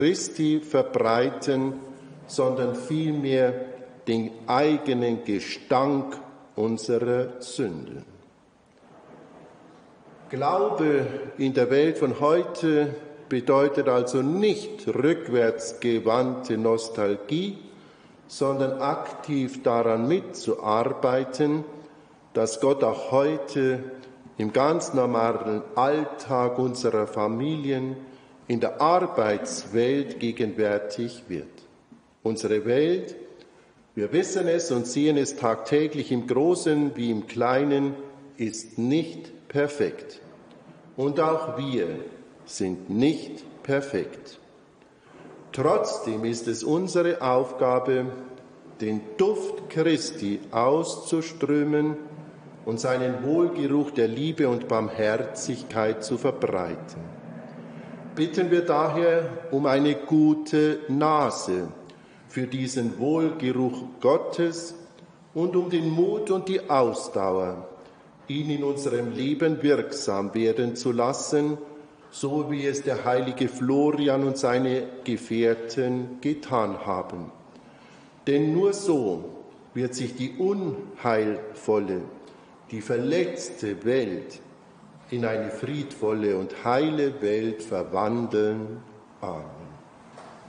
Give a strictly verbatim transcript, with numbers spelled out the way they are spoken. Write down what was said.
Christi verbreiten, sondern vielmehr den eigenen Gestank unserer Sünden. Glaube in der Welt von heute bedeutet also nicht rückwärtsgewandte Nostalgie, sondern aktiv daran mitzuarbeiten, dass Gott auch heute im ganz normalen Alltag unserer Familien, in der Arbeitswelt gegenwärtig wird. Unsere Welt, wir wissen es und sehen es tagtäglich im Großen wie im Kleinen, ist nicht perfekt. Und auch wir sind nicht perfekt. Trotzdem ist es unsere Aufgabe, den Duft Christi auszuströmen und seinen Wohlgeruch der Liebe und Barmherzigkeit zu verbreiten. Bitten wir daher um eine gute Nase für diesen Wohlgeruch Gottes und um den Mut und die Ausdauer, ihn in unserem Leben wirksam werden zu lassen, so wie es der heilige Florian und seine Gefährten getan haben. Denn nur so wird sich die unheilvolle, die verletzte Welt in eine friedvolle und heile Welt verwandeln. Amen.